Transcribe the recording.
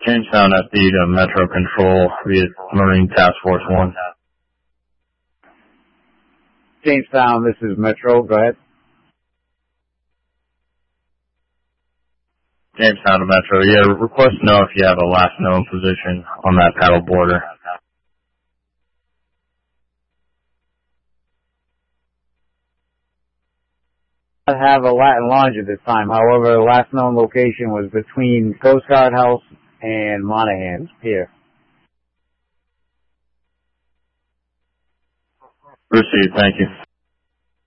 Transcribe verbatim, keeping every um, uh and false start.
Jamestown F D to Metro Control via Marine Task Force one. Jamestown, this is Metro. Go ahead. Jamestown to Metro. Yeah, request to know if you have a last known position on that paddle border. I have a Latin Lounge at this time. However, the last known location was between Coast Guard House and Monahan's Pier. Received. Thank you.